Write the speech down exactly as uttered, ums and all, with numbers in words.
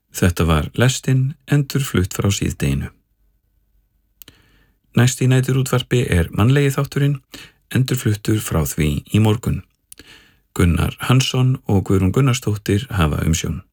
Þetta var Lestin, endurflutt frá síðdeginu. Næst í næturútvarpi er mannlegi þátturinn, endurfluttur frá því í morgun. Gunnar Hansson og Guðrún Gunnarsdóttir hafa umsjón.